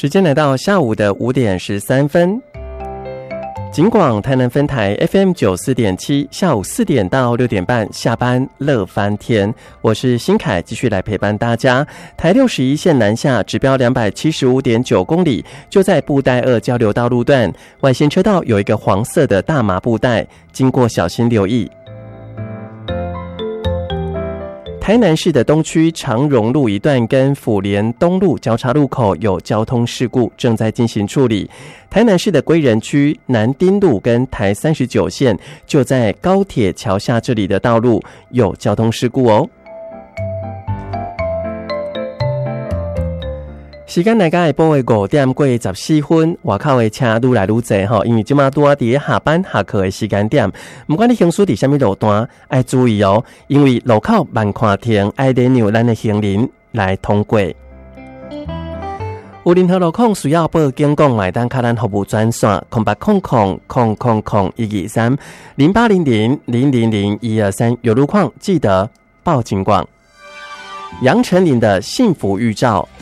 时间来到下午的5点13分。警广台南分台 FM94.7， 下午4点到6点半下班乐翻天，我是新凯，继续来陪伴大家。台61线南下指标 275.9 公里，就在布袋2交流道路段，外线车道有一个黄色的大麻布袋，经过小心留意。台南市的东区长荣路一段跟府联东路交叉路口有交通事故，正在进行处理。台南市的归仁区南丁路跟台39线就在高铁桥下这里的道路有交通事故哦。时间来到下晡的5點過14分，外口的車愈來愈多，因為現在拄啊在下班下課的時間點，不管你行駛在什麼路段，要注意哦，因為路口慢看停，要禮讓咱的行人來通過。有任何路況需要報警講，來等卡咱服務專線080000000123 0800000123，有路況記得報警廣。楊丞琳的幸福預兆。